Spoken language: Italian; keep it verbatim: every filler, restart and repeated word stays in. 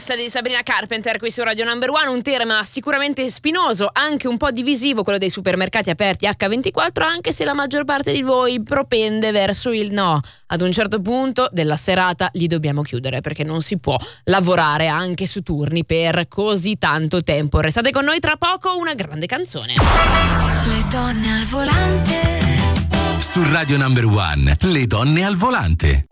lista di Sabrina Carpenter qui su Radio Number One. Un tema sicuramente spinoso, anche un po' divisivo, quello dei supermercati aperti acca ventiquattro, anche se la maggior parte di voi propende verso il no. Ad un certo punto della serata li dobbiamo chiudere, perché non si può lavorare anche su turni per così tanto tempo. Restate con noi, tra poco una grande canzone. Le donne al volante. Su Radio Number One, le donne al volante.